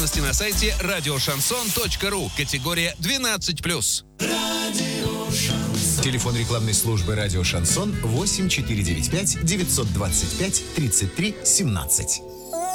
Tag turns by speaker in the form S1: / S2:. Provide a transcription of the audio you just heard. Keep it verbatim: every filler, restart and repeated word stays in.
S1: на сайте радиошансон точка ру. Категория двенадцать плюс.
S2: Телефон рекламной службы «Радио Шансон» восемь четыре девять пять девятьсот двадцать пять тридцать три семнадцать.